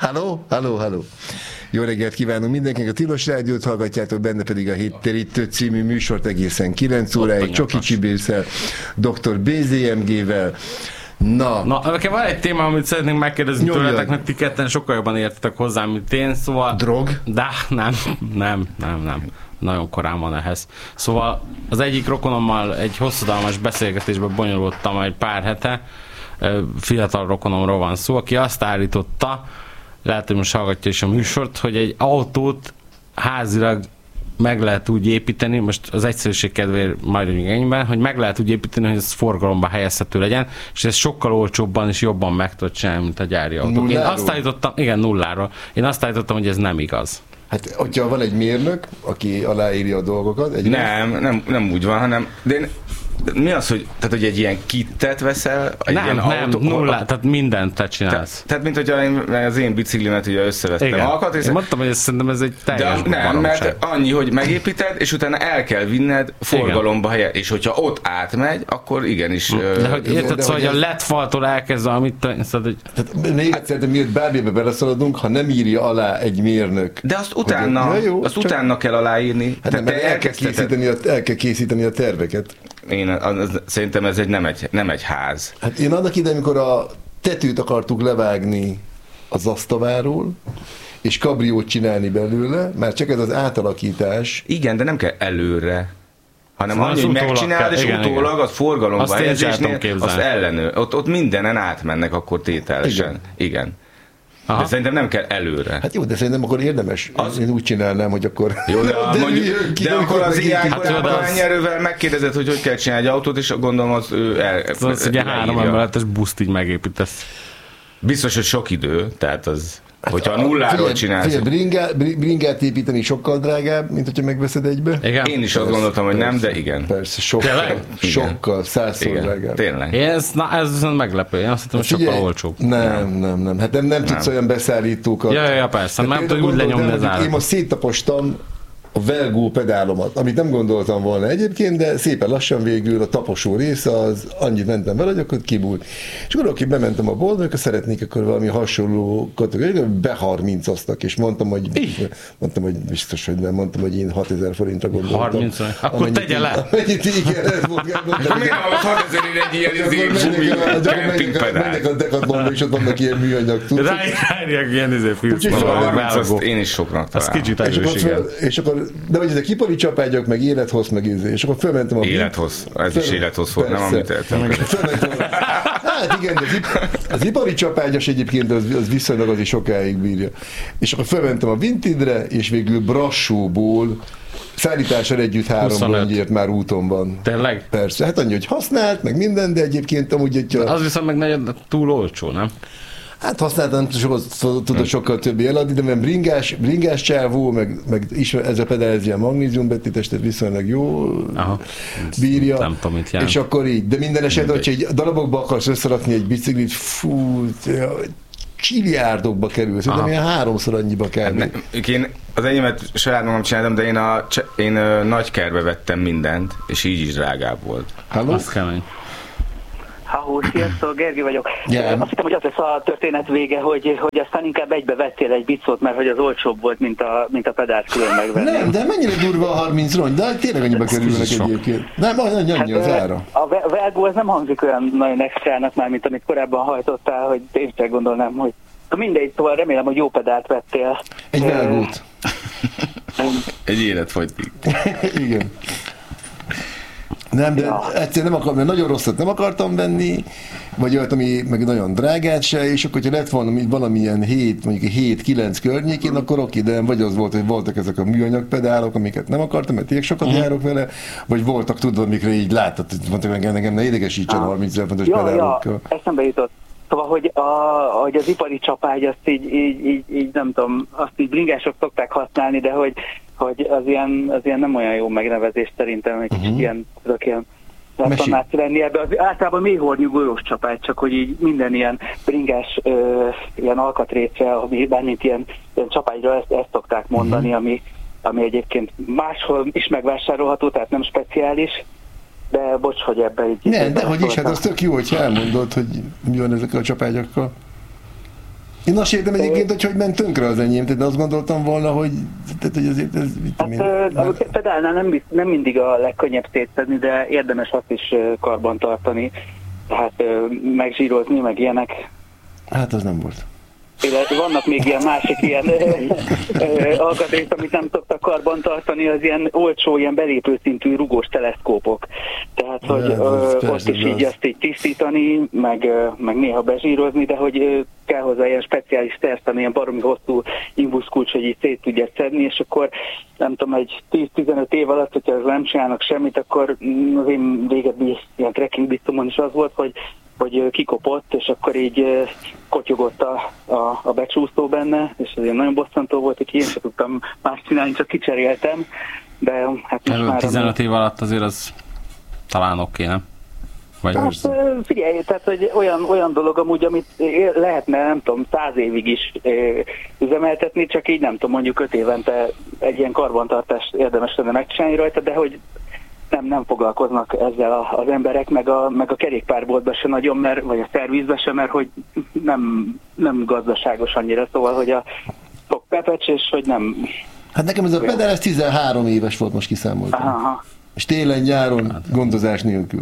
Halló. Jó reggelt kívánunk mindenkinek, a Tilos Rádiót hallgatjátok, benne pedig a Héttérítő című műsort egészen 9 óráig, Csoki Csibésszel, dr. BZMG-vel. Na, nekem van egy téma, amit szeretnénk megkérdezni tőletek, mert ti ketten sokkal jobban értetek hozzá, mint én, szóval... Drog? De nem. Nagyon korán van ehhez. Szóval az egyik rokonommal egy hosszadalmas beszélgetésbe bonyolultam egy pár hete, fiatal rokonomról van szó, aki azt állította, lehet, hogy most hallgatja is a műsort, hogy egy autót házilag meg lehet úgy építeni, most az egyszerűség kedvéért majdnem ennyiben, hogy meg lehet úgy építeni, hogy ez forgalomba helyezhető legyen, és ez sokkal olcsóbban és jobban meg tud csinálni, mint a gyári autók. Én azt állítottam, igen, nulláról. Én azt állítottam, hogy ez nem igaz. Hát, hogyha van egy mérnök, aki aláírja a dolgokat... Nem úgy van, hanem... Mi az, hogy, tehát, hogy egy ilyen kittet veszel? Nem, nulla, tehát mindent te csinálsz. Tehát, mint hogyha az én biciklimet ugye összevettem alkatrészek. Én mondtam, hogy szerintem ez egy teljes nem, mert annyi, hogy megépíted, és utána el kell vinned forgalomba helye, és hogyha ott átmegy, akkor igenis... De hogy érted, szóval, hogy a LED-faltól elkezdve, amit... Tehát még egyszer, de miért bármibe beleszaladunk, ha nem írja alá egy mérnök... De azt utána kell aláírni. Hát nem, el kell készíteni a terveket. Szerintem ez nem egy ház. Hát én annak idején, amikor a tetőt akartuk levágni a Zasztaváról, és kabriót csinálni belőle, már csak ez az átalakítás. Igen, de nem kell előre, hanem annyi, hogy megcsinálod, és utólag az forgalomba helyezésnél, azt ellenőr. Ott mindenen átmennek akkor tételesen. Igen. De szerintem nem kell előre. Hát jó, de szerintem akkor érdemes. Én úgy csinálnám, hogy akkor... Jó, de akkor az ilyen korában annyi erővel megkérdezed, hogy kell csinálni egy autót, és gondolom az ő az ugye 3 emeletes buszt így megépítesz. Biztos, hogy sok idő, tehát az... Hogyha a nulláról csinálsz. Bringát építeni sokkal drágább, mint hogyha megveszed egybe. Igen? Én is azt gondoltam, hogy nem, de igen. Persze, sokkal 100-szor drágább. Tényleg. Ez viszont meglepő. Én azt hittem, hogy sokkal olcsóbb. Nem. Hát nem tudsz olyan beszállítókat. Ja, persze. Nem tudod úgy lenyomni az árat. Én most széttapostam a Velgó pedálomat, amit nem gondoltam volna egyébként, de szépen lassan végül a taposó része, az annyit mentem vele, hogy akkor kibújt. És akkor oké, bementem a boltba, akkor szeretnék akkor valami hasonló kategóriát, be-30-aztak, és mondtam, hogy biztos, hogy nem, mondtam, hogy én 6000 forintra gondoltam. 30, akkor tegye le! Amennyit igen, ez volt. Akkor miért hallott 6000-ére egy ilyen mennek a Decathlonba, és ott vannak ilyen műanyag tudsz. Ráírják ilyen filmszóval. Én is soknak találom. Ez kicsit erős, és akkor de hogy ezek ipari csapágyak, meg élethossz, meg és akkor fölmentem a... Élethossz, ez is élethossz volt, nem amit eltem. Hát igen, az ipari csapágyas egyébként az viszonylag az is sokáig bírja. És akkor fölmentem a Vintage-re, és végül Brassóból szállítással együtt 3 rongyért már úton van. Tényleg? Persze, hát annyi, hogy használt, meg minden, de egyébként amúgy... Hogyha... Az viszont meg nagyon túl olcsó, nem? Hát használtam, tudod sokkal többi eladni, de mert bringás csávó, meg ez a pedál, ez ilyen magnéziumbetétes, tehát viszonylag jó bírja. Nem tudom, mit jelent. És akkor így, de minden esetben, hogyha egy darabokba akarsz összerakni egy biciklit, csiliárdokba kerül, szerintem ilyen 3-szor annyiba kell. Én az enyémet saját magam csináltam, de én nagy kerbe vettem mindent, és így is drágább volt. Halló? Az kemény. Sziasztok, Gergő vagyok. Azt hittem, hogy az lesz a történet vége, hogy aztán inkább egybe vettél egy bicót, mert hogy az olcsóbb volt, mint a pedált külön megvenni. Nem, de mennyire durva a 30 rongy, de tényleg annyiba kerülnek egyébként. Nem, annyi az ára. A Velgó az nem hangzik olyan nagyon extrának már, mint amit korábban hajtottál, hogy én sem gondolnám, hogy mindegy, szóval remélem, hogy jó pedált vettél. Egy Velgót. Egy életfogytig. Igen. Nem, de egyszerűen nem akartam, nagyon rosszat nem akartam venni, vagy olyat, ami meg nagyon drágát se, és akkor, hogyha lett volna valamilyen 7-9 környékén, akkor oké, de vagy az volt, hogy voltak ezek a műanyag pedálok, amiket nem akartam, mert tényleg sokat járok vele, vagy voltak, tudod, amikre így láttad, hogy mondták, engem ne idegesítsen 30 000 fontos pedálokkal. Eszembe jutott. Szóval, hogy az ipari csapágy, azt így nem tudom, azt így bringások szokták használni, de hogy az ilyen nem olyan jó megnevezés szerintem, hogy kicsit ilyen lassan lenni ebbe. Az általában mélyhornyú golyós csapágy, csak hogy így minden ilyen bringás ilyen alkatrészre, ami bármint ilyen csapágyra ezt szokták mondani, ami egyébként máshol is megvásárolható, tehát nem speciális. De bocs, hogy ebben így... Nem, de hogy is, hát az tök jó, hogyha elmondod, hogy mi van ezekkel a csapágyakkal. Én azt értem egyébként, hogy ment tönkre az enyém, tehát azt gondoltam volna, hogy azért ez... A pedálnál nem mindig a legkönnyebb szétszedni, de érdemes azt is karbantartani, tehát megzsírozni, meg ilyenek. Hát az nem volt. Vannak még ilyen másik ilyen alkatrész, amit nem szoktak karbantartani, az ilyen olcsó, ilyen belépőszintű rugós teleszkópok. Tehát, hogy ott is így azt így tisztítani, meg néha bezsírozni, de hogy kell hozzá ilyen speciális tersztani, ilyen baromi hosszú imbuszkulcs, hogy így szét tudják szedni, és akkor nem tudom, egy 10-15 év alatt, hogyha ezzel nem csinálnak semmit, akkor az én régebbi ilyen trekking biztomon is az volt, hogy kikopott, és akkor így kotyogott a becsúszó benne, és ez nagyon bosszantó volt, hogy én sem tudtam más csinálni, csak kicseréltem, de hát most már... 15 év alatt azért az talán oké, nem? Vagy hát, figyelj, tehát hogy olyan dolog amúgy, amit lehetne, nem tudom, 100 évig is üzemeltetni, csak így nem tudom, mondjuk 5 évente egy ilyen karbantartást érdemes lenne megcsinálni rajta, de hogy nem foglalkoznak ezzel az emberek, meg a kerékpárboltban se nagyon, vagy a szervizben se, mert hogy nem gazdaságos annyira, szóval, hogy a Pepecs, és hogy nem... Hát nekem ez a pedál, ez 13 éves volt, most kiszámoltam. Aha. És télen-nyáron gondozás nélkül.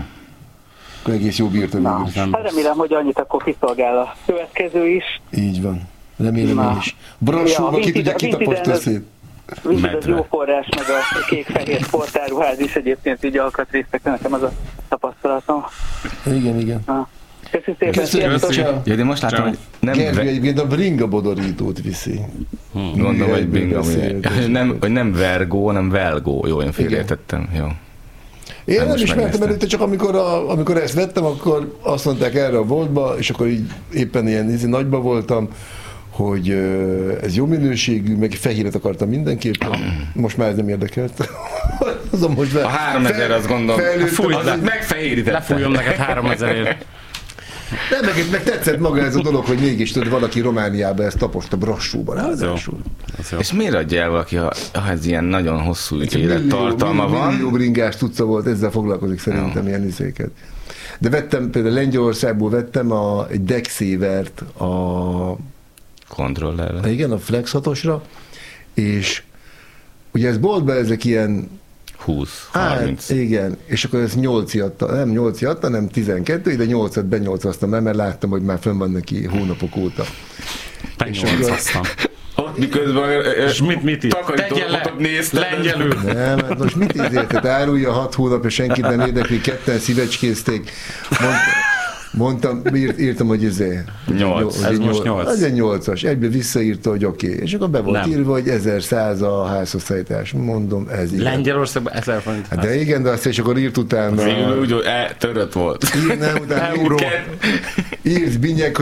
Akkor egész jó bírtam. Hát remélem, hogy annyit akkor kiszolgál a következő is. Így van. Remélem én is. Brassóba ki tudja kitapostani szét. Viszont az jó forrás, meg a kék-fehér sportáruház is egyébként így alkatrészek, nekem az a tapasztalatom. Igen. Köszönöm szépen. Ja, de most látom, hogy nem... Gergő egyébként a bringa bodorítót viszi. Gondolom, hogy bringa, hogy nem vergó, hanem velgó. Jó, én félreértettem. Jó. Én nem ismertem előtte, csak amikor ezt vettem, akkor azt mondták erre a boltba, és akkor így éppen ilyen nagyba voltam, hogy ez jó minőségű, meg fehéret akartam mindenképpen. Most már ez nem érdekelt. Most a 3000 azt gondolom. Megfehérített. Lefújom neked 3000-ért. Nem, meg tetszett maga ez a dolog, hogy mégis tudod, valaki Romániában ezt taposta Brassóban ráadásul. És miért adja el valaki, ha ez ilyen nagyon hosszú élettartalma van? Millió bringás tudca volt, ezzel foglalkozik szerintem ilyen izéket. De vettem, például Lengyelországból vettem egy Dexavert a kontrollerre. Igen, a Flex 6-osra, és ugye ez boltban ezek ilyen 20, 30. Igen, és akkor ez 8 adta, nem 8 adta, nem 12, de 8-at benyolcaztam el, mert láttam, hogy már fönn van neki hónapok óta. Benyolcaztam. Ott miközben takarítót néztem. Lengyelül. Nem, hát most mit ízérted? Árulja 6 hónapja, senkit nem érdekli, ketten szívecskézték. Mondtam, írtam, hogy 8, ez most 8. Ez egy 8-as, egybe visszaírta, hogy oké. És akkor be volt írva, hogy 1100 a házhozszállítás. Mondom, ez igen. Lengyelországban 1000 forint. De igen, de azt és akkor írt utána... Végül úgy, hogy törött volt. Nem, utána írt Binyek,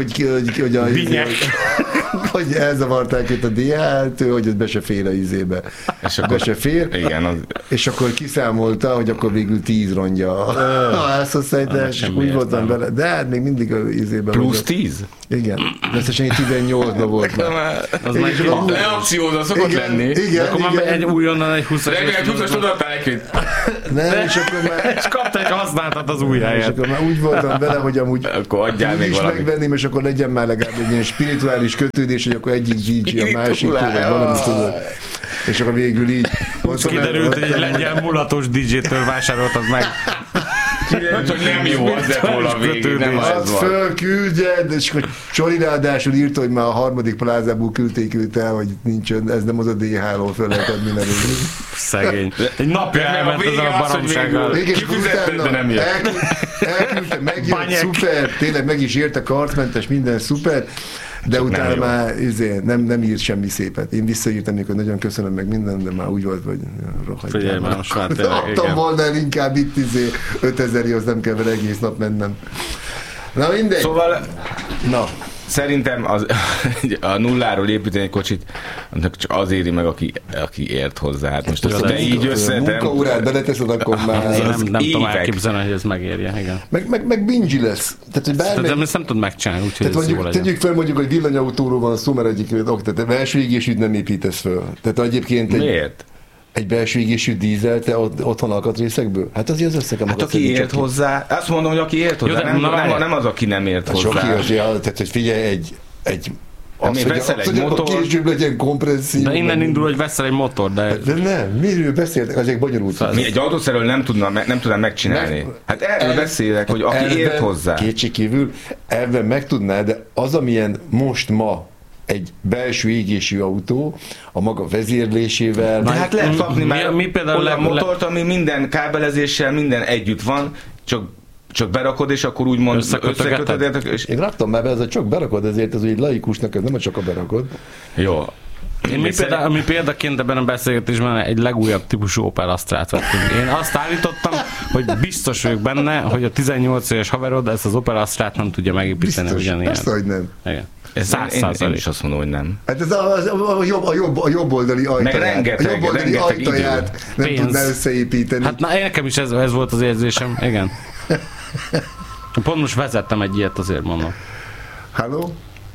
hogy elzavarták őt a DHL-t, hogy ez be se fér a izébe. Be se fér. Igen, és akkor kiszámolta, hogy akkor végül 10 rongyja a házhozszállítás. Úgy voltam vele. De hát még mindig az izében... Plusz 10? Igen. Összesen 18-ban volt már. Az meg reakcióza szokott lenni. Igen, de akkor már egy újonnan egy 20-as. Reggel egy 20-as tudattál egy-két. Nem, és akkor már... És kapták, használtad az új helyet. És akkor már úgy voltam vele, hogy amúgy... Akkor adjál még valamit. Megvenném, és akkor legyen már legalább egy ilyen spirituális kötődés, hogy akkor egyik DJ a másiktól, vagy valami tudod. És akkor végül így... Kiderült, hogy egy lengyel mulatos DJ-től vásároltad meg. Csak nem jó, az lett volna a végén, nem az van. Fölküldjed, és akkor Csoli ráadásul írta, hogy már a harmadik plázából küldték őt el, hogy nincsen, ez nem az a DH-ról föl lehet adni nevét. Szegény. Egy napja elment ezzel a baromsággal. Kifizetted, de nem jött. Elküldte, megjött, szuper, tényleg meg is érte, kartmentes, minden szuper, de csak utána már nem írt semmi szépet. Én visszaírtam, hogy nagyon köszönöm meg minden, de már úgy volt, hogy rohagyjál. Figyelj már, most már tényleg, adtam volna el inkább itt 5000-hoz nem kell vele egész nap mennem. Na mindegy. Szóval, szerintem a nulláról építeni egy kocsit, csak az éri meg, aki ért hozzá. Hát most azt te így összetem. Munkaórát beleteszed, akkor már... Nem tudom elképzelni, hogy ez megérje, igen. Meg bingy lesz. Tehát ezt nem tud megcsinálni, úgyhogy ez jó legyen. Tegyük fel mondjuk, hogy villanyautóról van szó, mert tehát belső égésűt nem építesz föl. Tehát egyébként miért? Egy belső égésű dízel, te otthon alkatrészekből? Hát azért az összekem. Hát aki ért hozzá, azt mondom, hogy aki ért hozzá, nem az, aki nem ért hozzá. Tehát, hogy figyelj, egy Az, hogy a később legyen kompresszió. De innen indul, hogy veszel egy motor, de nem, miről beszéltek, ezek bonyolult. Mi egy autószerről nem tudnám megcsinálni. Hát erről beszélek, hogy aki ért hozzá. Kétségkívül elven meg tudná, de az, amilyen most ma egy belső égésű autó, a maga vezérlésével. De hát lehet kapni már olyan motort, ami minden kábelezéssel, minden együtt van, csak berakod, és akkor úgymond összekötöd. És... Én raktam már be, ez csak berakod, ezért ez egy laikusnak, ez nem csak a berakod. Jó. Mi példaként ebben a beszélgetésben egy legújabb típusú Opel Astrát vettünk. Én azt állítottam, hogy biztos vagyok benne, hogy a 18 éves haverod ezt az Opel Astrát nem tudja megépíteni ugyanilyen. Persze, hogy nem. Igen. Én is azt mondom, hogy nem. Hát ez a jobb oldali ajtaját. A jobb oldali ajtaját nem tudná összeépíteni. Hát nekem is ez volt az érzésem, igen. Pont most vezettem egy ilyet, azért mondom. Hello?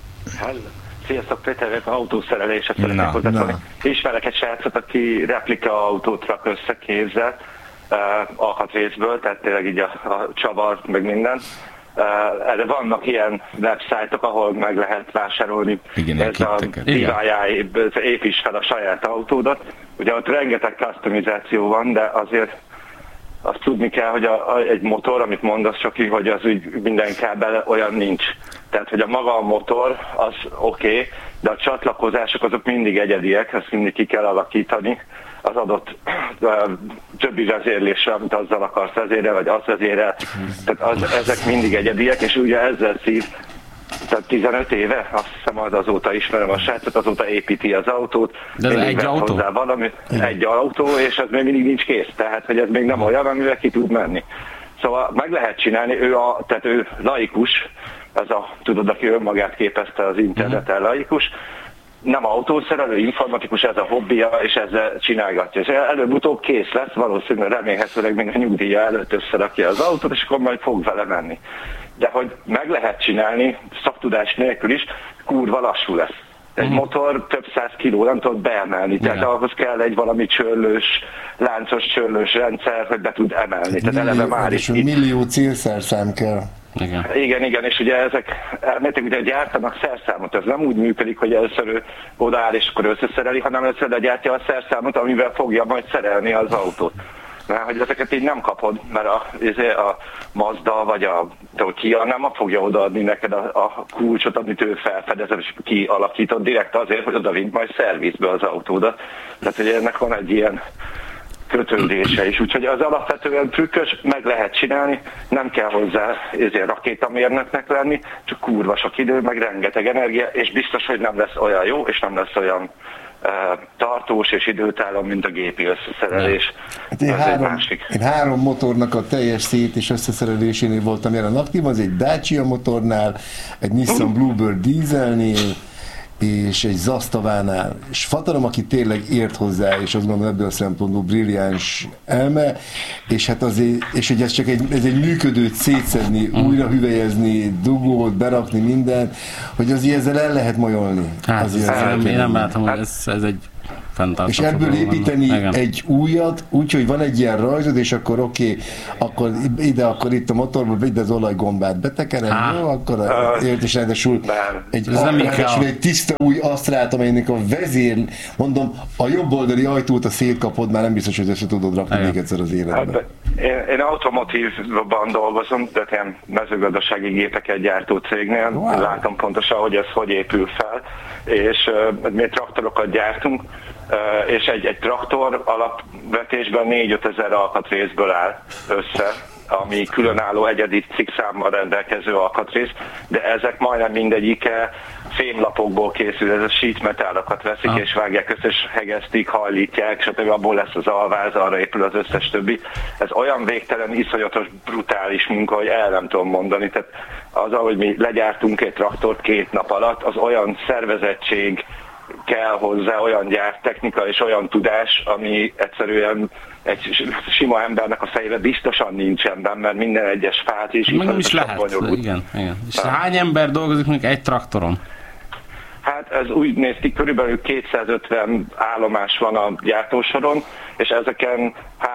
Sziasztok, Péter vagyok, autószerelésre szeretnék hozzászólni. Ismerek egy srácot, aki replika autót rak össze kézzel, alkatrészből, tehát tényleg így a csavar, meg minden. Erre vannak ilyen websájtok, ahol meg lehet vásárolni. Igen, ez a DIY, építs fel a saját autódat. Ugye ott rengeteg customizáció van, de azért azt tudni kell, hogy egy motor, amit mondasz csak így, hogy az úgy minden kábel olyan nincs. Tehát, hogy a maga a motor az oké, de a csatlakozások azok mindig egyediek, ezt mindig ki kell alakítani az adott többi vezérlésre, amit azzal akarsz vezérel, vagy az vezérel. Tehát ezek mindig egyediek, és ugye ezzel szív, tehát 15 éve, azt hiszem azóta ismerem a srácot, azóta építi az autót. De ez egy autó? Hozzá valami, egy autó, és ez még mindig nincs kész, tehát hogy ez még nem olyan, amivel ki tud menni. Szóval meg lehet csinálni, tehát ő laikus, tudod, aki önmagát képezte az interneten, laikus, nem autószerelő, informatikus, ez a hobbija, és ezzel csinálgatja. És előbb-utóbb kész lesz, valószínűleg remélhetőleg még a nyugdíja előtt összerakja az autót, és akkor majd fog vele menni. De hogy meg lehet csinálni, szaktudás nélkül is, kurva lassú lesz. Egy motor több 100 kiló, nem tudod beemelni, tehát ahhoz kell egy valami láncos csörlős rendszer, hogy be tud emelni. Tehát eleve már is millió célszerszám kell. Igen, és ugye ezek elméletileg ugye gyártanak szerszámot, ez nem úgy működik, hogy először ő odaáll és akkor összeszereli, hanem először gyártja a szerszámot, amivel fogja majd szerelni az autót. Mert hogy ezeket így nem kapod, mert a Mazda vagy a Kia nem fogja odaadni neked a kulcsot, amit ő felfedez, és kialakított direkt azért, hogy oda vint majd szervizbe az autódat. Tehát, hogy ennek van egy ilyen kötődése is. Úgyhogy az alapvetően trükkös, meg lehet csinálni, nem kell hozzá rakétamérnöknek lenni, csak kurva sok idő, meg rengeteg energia, és biztos, hogy nem lesz olyan jó, és nem lesz olyan tartós és időtálló, mint a gépi összeszerelés. Hát én három motornak a teljes szét és összeszerelésénél voltam jelen aktív, az egy Dacia motornál, egy Nissan Bluebird dízelnél, és egy Zastavánál, és Fatarom, aki tényleg ért hozzá, és azt gondolom ebből a szempontból brilliáns elme, és hát azért, és hogy ez csak egy működőt szétszedni, újra hüvelyezni, dugót, berakni minden, hogy azért ezzel el lehet majolni. Hát, én nem látom, hogy ez egy és ebből építeni egy újat, úgyhogy van egy ilyen rajzod, és akkor akkor itt a motorból ide az olajgombát betekerem, jó, akkor és ráadásul egy tiszta új Astrát, amelynek a mondom, a jobb oldali ajtót a szétkapod, már nem biztos, hogy össze tudod rakni még egyszer az életben. Én automotívban dolgozom, tehát ilyen mezőgazdasági gépeket gyártó cégnél, látom pontosan, hogy ez hogy épül fel, és mi traktorokat gyártunk, és egy traktor alapvetésben 4-5 ezer alkatrészből áll össze, ami különálló egyedi cikkszámmal rendelkező alkatrész, de ezek majdnem mindegyike fémlapokból készül, ez a sheet metálokat veszik, és vágják össze, és hegesztik, hajlítják, stb. Abból lesz az alváz, arra épül az összes többi. Ez olyan végtelen, iszonyatos, brutális munka, hogy el nem tudom mondani. Tehát az, ahogy mi legyártunk egy traktort 2 nap alatt, az olyan szervezettség kell hozzá, olyan gyártechnika és olyan tudás, ami egyszerűen egy sima embernek a fejében biztosan nincsen benne, mert minden egyes fát is nem is lehet. Igen. És hány ember dolgozik mondjuk egy traktoron? Hát ez úgy néz ki, körülbelül 250 állomás van a gyártósoron, és ezeken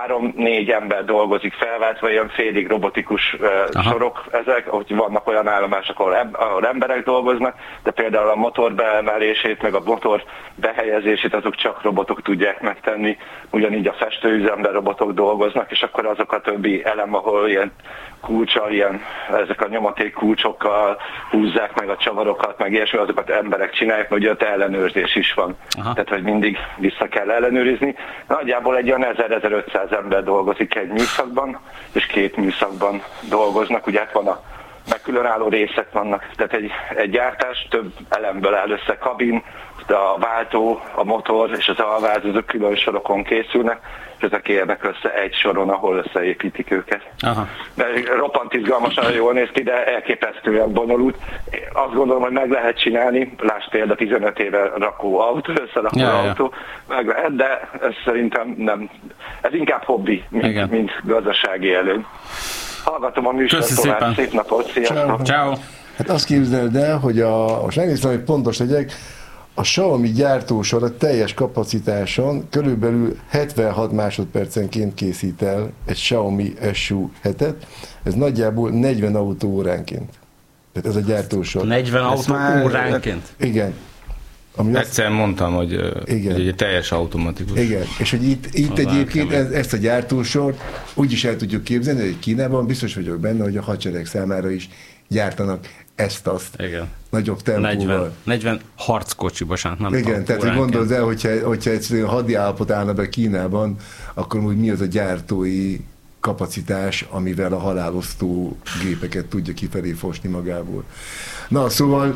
3-4 ember dolgozik felváltva, ilyen félig robotikus sorok ezek, hogy vannak olyan állomások, ahol emberek dolgoznak, de például a motor beemelését, meg a motor behelyezését azok csak robotok tudják megtenni, ugyanígy a festőüzemben robotok dolgoznak, és akkor azok a többi elem, ahol ilyen kulccsal, ezek a nyomaték kulcsokkal húzzák meg a csavarokat, meg ilyesmi, azokat emberek csinálják, mert ugye ott ellenőrzés is van. Aha. Tehát, hogy mindig vissza kell ellenőrizni. Nagyjából egy olyan 1000-1500 ember dolgozik egy műszakban, és 2 műszakban dolgoznak. Ugye hát van meg különálló részek vannak, tehát egy gyártás több elemből áll össze, kabin, a váltó, a motor és az alváz, azok külön sorokon készülnek, és ezek érnek össze egy soron, ahol összeépítik őket. Aha. De roppant izgalmasan jól néz ki, de elképesztően bonyolult. Azt gondolom, hogy meg lehet csinálni, lásd például 15 éve rakó autó, autó, meg lehet, de ez szerintem nem. Ez inkább hobbi, mint gazdasági előny. Hallgatom a műsort tovább, szép napot, sziasztok! Ciao. Hát azt képzeld el, hogy most megnéztem, hogy pontos legyek, a Xiaomi gyártósor a teljes kapacitáson körülbelül 76 másodpercenként készít el egy Xiaomi SU7-et, ez nagyjából 40 autóóránként. Tehát ez a gyártósor. 40 autóóránként? Igen. Egyszer mondtam, hogy egy teljes automatikus. Igen, és hogy itt egyébként ezt a gyártósort úgy is el tudjuk képzelni, hogy Kínában biztos vagyok benne, hogy a hadsereg számára is gyártanak ezt-azt. Igen. Nagyobb tempóval. 40 harckocsi, bocsánat, nem tudom. Igen, tehát hogy gondold el, hogyha egyszerűen hadi állapot állna be Kínában, akkor úgy mi az a gyártói kapacitás, amivel a halálosztó gépeket tudja kifelé fosni magából. Na, szóval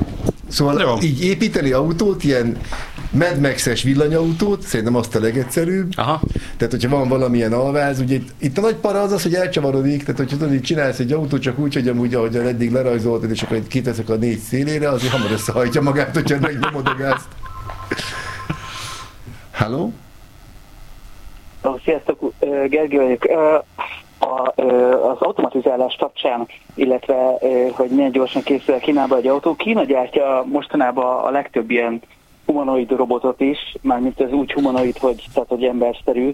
így építeni autót, ilyen Mad Max-es villanyautót, szerintem azt a legegyszerűbb. Aha. Tehát, hogyha van valamilyen alváz, ugye itt a nagy para az, hogy elcsavarodik, tehát hogyha tudod, csinálsz egy autót csak úgy, hogy amúgy, ahogy eddig lerajzoltad, és akkor kiteszek a 4 szélére, azért hamar összehajtja magát, hogyha megnyomod a gázt. Halló? Sziasztok, Gergő vagyok. Az automatizálás kapcsán, illetve hogy milyen gyorsan készül el Kínába egy autó. Kína gyártja mostanában a legtöbb ilyen humanoid robotot is, mármint ez úgy humanoid, hogy emberszerű.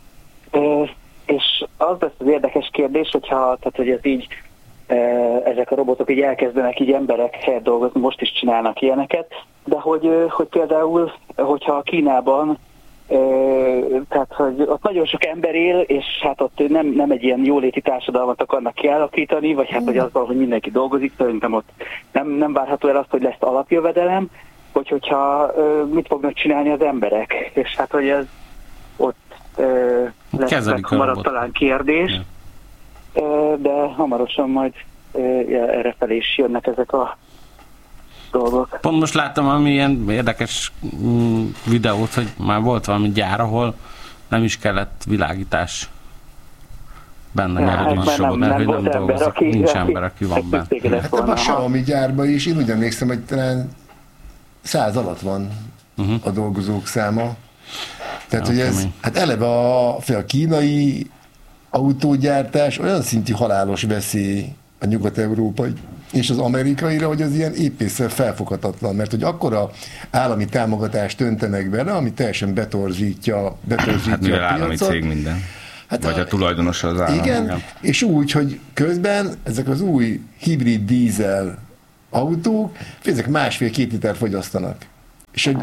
És az lesz az érdekes kérdés, hogy ez így ezek a robotok így elkezdenek így emberek helyett dolgozni, most is csinálnak ilyeneket, de hogy például, hogyha Kínában tehát, hogy ott nagyon sok ember él, és hát ott nem egy ilyen jóléti társadalmat akarnak kialakítani, vagy hát, hogy azzal, hogy mindenki dolgozik, szerintem ott nem várható el azt, hogy lesz alapjövedelem, hogyha mit fognak csinálni az emberek, és hát, hogy ez ott lesz hamarabb talán kérdés, de hamarosan majd errefelé is jönnek ezek a dolgok. Pont most láttam valami ilyen érdekes videót, hogy már volt valami gyár, ahol nem is kellett világítás benne, mert nem dolgozik, nincs ember, aki van benne. Hát a Xiaomi gyárban is, én úgy emlékszem, hogy talán 100 alatt van a dolgozók száma. Tehát, hogy ez, hát eleve a kínai autógyártás olyan szintű halálos veszély a nyugat-európai és az amerikaira, hogy az ilyen épészel felfoghatatlan, mert hogy akkora állami támogatást öntenek bele, ami teljesen betorzítja a piacot. Állami cég minden. Hát vagy a tulajdonos az állam. Igen, és úgy, hogy közben ezek az új hibrid dízel autók, ezek 1,5-2 liter fogyasztanak. És hogy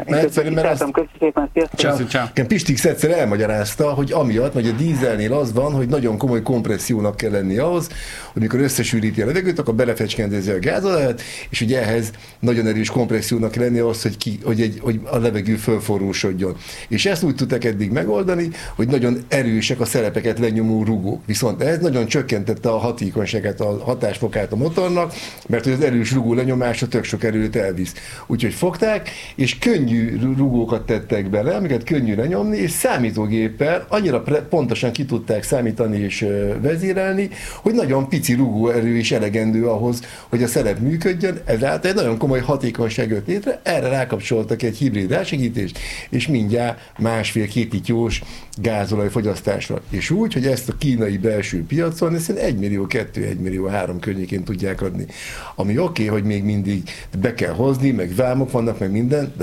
Pistix egyszer elmagyarázta, hogy amiatt, hogy a dízelnél az van, hogy nagyon komoly kompressziónak kell lenni ahhoz, hogy mikor összesűríti a levegőt, akkor belefecskendezi a gázolajat, és ugye ehhez nagyon erős kompressziónak kell lenni ahhoz, hogy a levegő fölforrósodjon. És ezt úgy tudták eddig megoldani, hogy nagyon erősek a szerepeket lenyomó rugók. Viszont ez nagyon csökkentette a hatékonyságát, a hatásfokát a motornak, mert hogy az erős rugó lenyomása tök sok erőt elvisz. Úgyhogy fogták, és könnyű rugókat tettek bele, amiket könnyű lenyomni, és számítógéppel annyira pontosan ki tudták számítani és vezérelni, hogy nagyon pici rugóerő is elegendő ahhoz, hogy a szerep működjön, ezáltal egy nagyon komoly hatékonyság jött létre, erre rákapcsoltak egy hibrid rásegítést, és mindjárt 1,5-2 lityós gázolajfogyasztásra. És úgy, hogy ezt a kínai belső piacon ezt 1,2 millió, 1,3 millió környékén tudják adni. Ami oké, hogy még mindig be kell hozni, meg vámok vannak, meg minden, de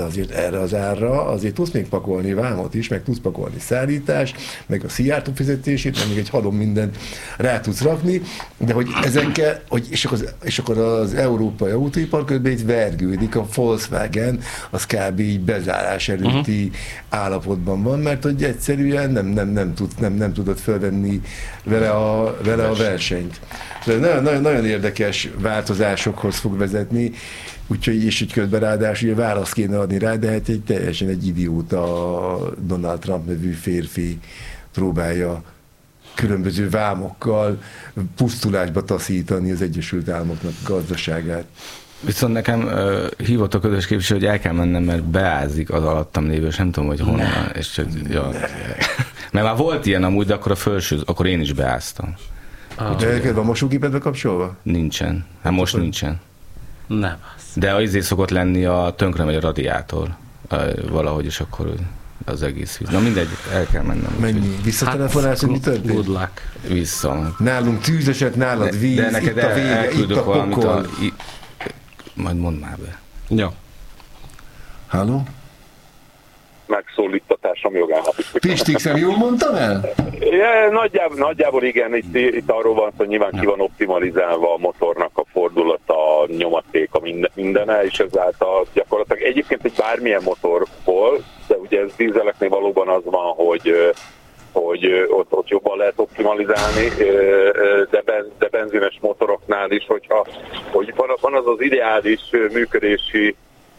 de azért erre az árra azért tudsz még pakolni vámot is, meg tudsz pakolni szállítás, meg a Szijjártó fizetését, meg még egy halom mindent rá tudsz rakni, de hogy ezekkel, és akkor az európai autóipar közben itt vergődik, a Volkswagen az kb. Így bezárás előtti állapotban van, mert hogy egyszerűen nem tudod felvenni vele a versenyt. Nagyon érdekes változásokhoz fog vezetni, úgyhogy és így közben ráadásul ugye választ kéne adni rá, de hát teljesen egy idióta Donald Trump nevű férfi próbálja különböző vámokkal pusztulásba taszítani az Egyesült Államoknak gazdaságát. Viszont nekem hívott a közös képviselő, hogy el kell mennem, mert beázik az alattam lévő, és nem tudom, hogy honnan. És csak, mert már volt ilyen amúgy, de akkor a felső, akkor én is beáztam. De neked van mosógépedbe kapcsolva? Nincsen. Hát most nincsen. Nem. De az szokott lenni, tönkre megy a radiátor. Valahogy, és akkor az egész víz. Na mindegy, el kell mennem. Mennyi? Visszatelefonálsz, hogy mi történt? Good luck. Vissza. Nálunk tűzeset, nálad víz, de neked itt a vége, itt a pokol. Majd mondd már be. Jó. Halló? Megszólítatásom jogának. Pistixem, jól mondtam el? Nagyjából igen, itt arról van, hogy nyilván ki van optimalizálva a motornak a fordulata, a nyomatéka, mindene, és ezáltal gyakorlatilag egyébként egy bármilyen motorból, de ugye ez dízeleknél valóban az van, hogy ott jobban lehet optimalizálni, de benzines motoroknál is, hogy van az ideális működési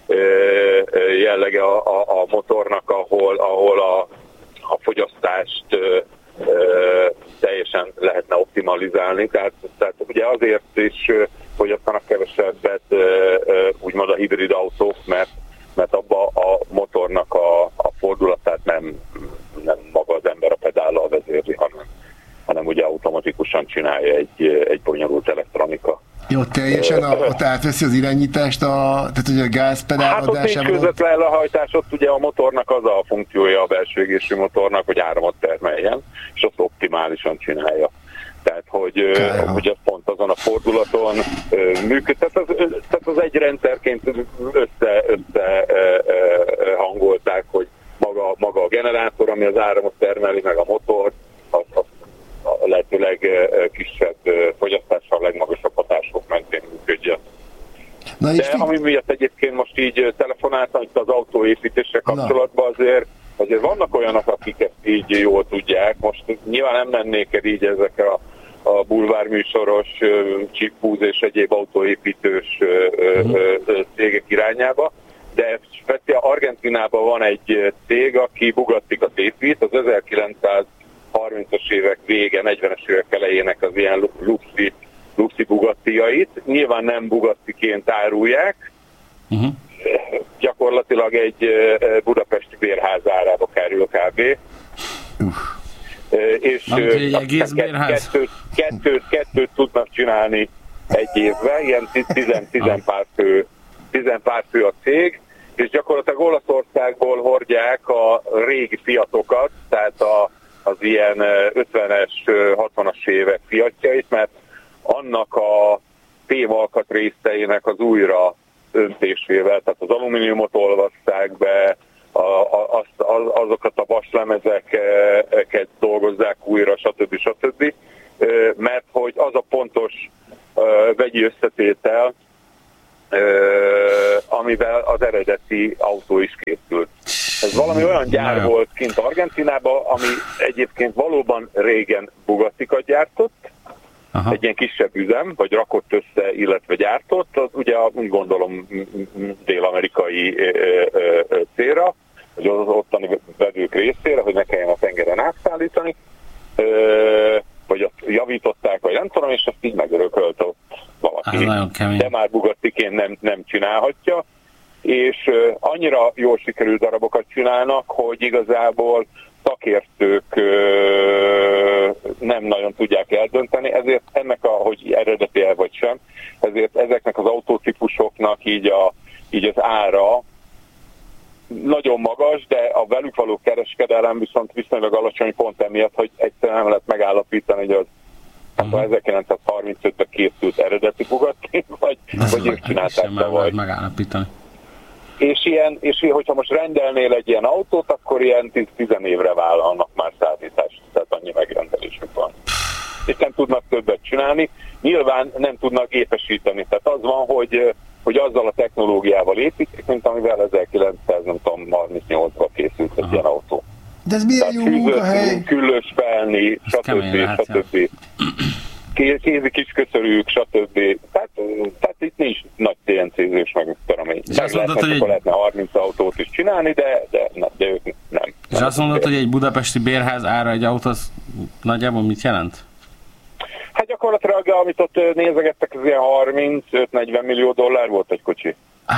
jellege a motornak, ahol a fogyasztást teljesen lehetne optimalizálni. Tehát ugye azért is fogyasztanak kevesebbet úgymond a hibrid autók, mert abba a motornak a fordulatát nem maga az ember a pedállal vezérli, hanem ugye automatikusan csinálja egy bonyolult elektronika. Jó, teljesen ott átveszi az irányítást, tehát ugye a gázpedál adásában. Hát ott nincs közvetlen lehajtás, ott ugye a motornak az a funkciója, a belső égésű motornak, hogy áramot termeljen, és azt optimálisan csinálja. Tehát, hogy az pont azon a fordulaton működik. Tehát az egy rendszerként hangolták, hogy maga a generátor, ami az áramot termeli, meg a motor, az a lehetőleg kisebb fogyasztással, legmagasabb hatások mentén működjön. De ami miatt egyébként most így telefonáltam itt az autóépítésre kapcsolatban, azért vannak olyanok, akik ezt így jól tudják. Most nyilván nem mennék el így ezekre a bulvárműsoros chipfúz és egyéb autóépítős cégek irányába, de speciál Argentínában van egy cég, aki Bugattikat épít, az 1930-as évek vége, 40-es évek elejének az ilyen luxi Bugattiait. Nyilván nem Bugattiként árulják, gyakorlatilag egy budapesti bérház árába kerül kb. És kettőt tudnak csinálni egy évben, ilyen 10 pár fő a cég, és gyakorlatilag Olaszországból hordják a régi Fiatokat, tehát az ilyen 50-es, 60-as évek Fiatjait, mert annak a fémalkat részeinek az újra öntésével, tehát az alumíniumot olvaszták be, azokat a vaslemezeket dolgozzák újra, stb. Mert hogy az a pontos vegyi összetétel, amivel az eredeti autó is készült. Ez valami olyan gyár volt kint Argentínában, ami egyébként valóban régen Bugattikat gyártott, egy ilyen kisebb üzem, vagy rakott össze, illetve gyártott, az ugye úgy gondolom dél-amerikai célra, vagy az ottani vevők részére, hogy ne kelljen a tengeren átszállítani, vagy azt javították, vagy nem tudom, és azt így megörökölt ott valaki. De már Bugattiként nem csinálhatja, és annyira jól sikerült darabokat csinálnak, hogy igazából szakértők nem nagyon tudják eldönteni, ezért ennek hogy eredeti-e vagy sem, ezért ezeknek az autótípusoknak így az ára nagyon magas, de a velük való kereskedelem viszont viszonylag alacsony, pont emiatt, hogy egyszerűen nem lehet megállapítani, hogy az 1935-ben készült eredeti Bugatti, vagy ők csinálták vagy. Megállapítani. és hogyha most rendelnél egy ilyen autót, akkor ilyen 10 évre vállalnak már szállítást, tehát annyi megrendelésük van. És nem tudnak többet csinálni, nyilván nem tudnak gépesíteni, tehát az van, hogy azzal a technológiával építik, mint amivel 1938-ban készült egy ilyen autó. De ez milyen jó munkahely? Küllős felni, stb. Kézi kisköszörűk, stb. Tehát itt nincs nagy CNC-zés, meg törömény. Lehetne 30 autót is csinálni, de ők nem. És azt mondod, hogy egy budapesti bérház ára egy autó, az nagyjából mit jelent? Hát gyakorlatilag, amit ott nézegettek, az ilyen 35-40 millió dollár volt egy kocsi.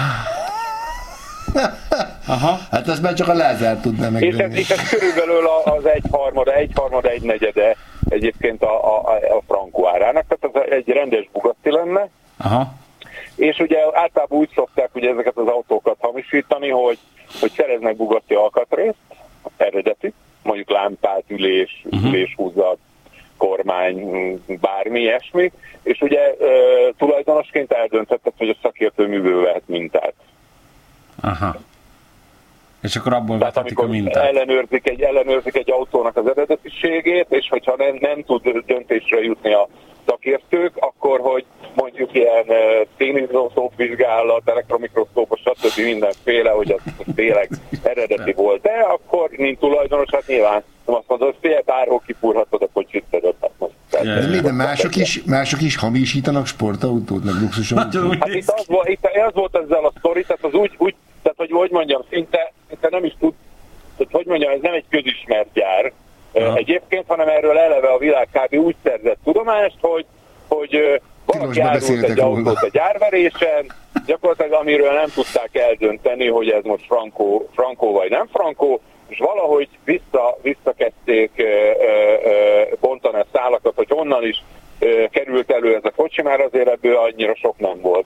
Aha. Hát ezt már csak a Lázár tudná megvenni. És ez körülbelül az egyharmada, egynegyede egyébként a frankó árának, tehát az egy rendes Bugatti lenne. Aha. És ugye általában úgy szokták ugye ezeket az autókat hamisítani, hogy szereznek Bugatti alkatrészt, eredeti, mondjuk lámpát, üléshúzat, kormány, bármi ilyesmi, és ugye tulajdonosként eldöntetett, hogy a szakértő miből vehet mintát. Aha. És akkor abból vethetik a mintát. Ellenőrzik egy autónak az eredetiségét, és hogyha nem tud döntésre jutni a szakértők, akkor, hogy mondjuk ilyen szénmikroszkóp vizsgálat, elektromikroszkópos, stb. Mindenféle, hogy az tényleg eredeti volt-e, akkor mint tulajdonos, hát nyilván azt mondod, hogy bárhol kipúrhatod a kocsit, de mások is hamisítanak sportautót, meg luxusautót. Hát itt az volt ezzel a sztori, tehát az úgy tehát hogy mondjam, szinte nem is tud, tehát hogy mondjam, ez nem egy közismert gyár egyébként, hanem erről eleve a világ kb. Úgy szerzett tudomást, hogy valaki árult egy autót a gyárverésen, gyakorlatilag amiről nem tudták eldönteni, hogy ez most frankó vagy nem frankó, és valahogy visszakezdték bontani a szálakat, hogy honnan is került elő ez a kocsi, már azért ebből annyira sok nem volt.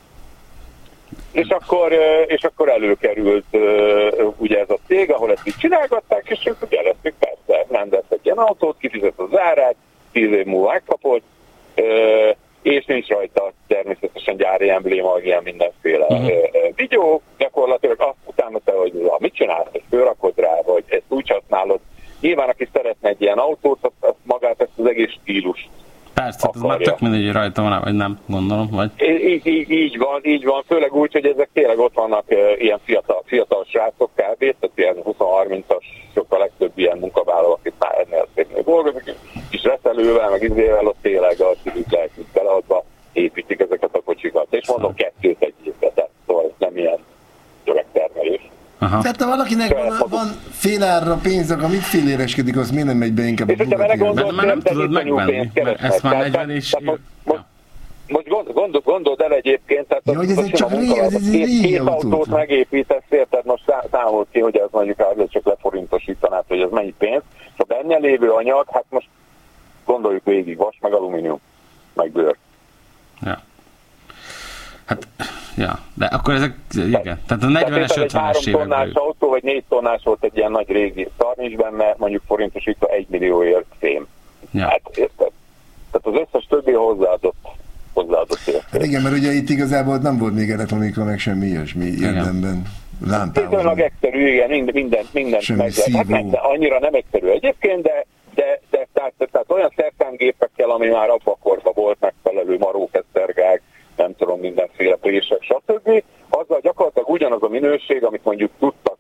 És akkor előkerült ugye ez a cég, ahol ezt így csinálgatták, és ők jeleztük, persze, rendeltek ilyen autót, kifizet az árát, 10 év múlva megkapott, és nincs rajta természetesen gyári embléma, ilyen mindenféle videó, gyakorlatilag azt utána te, hogy mit csinálsz, hogy fölrakod rá, vagy ezt úgy használod. Nyilván, aki szeretne egy ilyen autót, azt magát ezt az egész stílust. Persze, ez már tök mindegy, hogy rajta van, vagy nem, gondolom, vagy? Így van, főleg úgy, hogy ezek tényleg ott vannak ilyen fiatal srácok kb. Tehát ilyen 20-30-as, sokkal legtöbb ilyen munkavállaló, akit már ennél szépnél dolgozik, kis reszelővel, meg izével, ott tényleg a szívük lelkük beleadva építik ezeket a kocsikat. És mondom, 2 egy évre, tehát szóval ez nem ilyen tömegtermelés. Tehát ha valakinek van félárra pénz, akkor mit féléreskedik, az miért nem megy be inkább a Bugatti-ra? Mert nem tudod megvenni, mert ezt már 40 és... Most gondold el egyébként, tehát hogy ez egy csak régi autót megépítesz, érted, most számolt ki, hogy ez mondjuk csak leforintosítanád, hogy ez mennyi pénz, és a benne lévő anyag, hát most gondoljuk végig, vas, meg alumínium, meg bőr. Ja. Hát, ja, de akkor ezek, igen, tehát a 40-es, 50-es évekből. 3 tonnás autó, vagy 4 tonnás volt egy ilyen nagy régi szar, nincs benne, mondjuk forintosítva 1 millióért fém. Ja. Hát érted? Tehát az összes többi hozzáadott érték. Hát igen, mert ugye itt igazából nem volt még elektronika, meg semmi ilyesmi érdemben. Lámpával. Viszonylag egyszerű, igen, mindent meg lehet. Hát annyira nem egyszerű egyébként, de tehát olyan szerszámgépekkel, ami már abban a korban volt, megfelelő marókesztergák, nem tudom, mindenféle prések, stb. Azzal gyakorlatilag ugyanaz a minőség, amit mondjuk tudtak